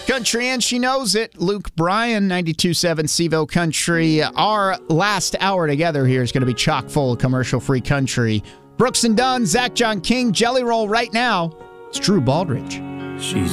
Country, and she knows it. Luke Bryan, 92.7 Sevo Country. Our last hour together here is going to be chock full of commercial-free country. Brooks and Dunn, Zach John King, Jelly Roll right now. It's Drew Baldridge. She's